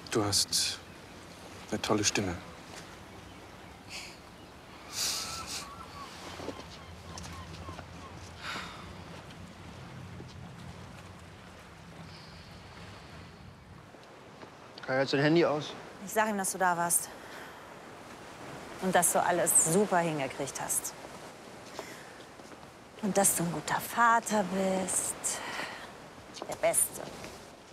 Du hast eine tolle Stimme. Kai hat sein Handy aus. Ich sag ihm, dass du da warst. Und dass du alles super hingekriegt hast. Und dass du ein guter Vater bist. Der Beste.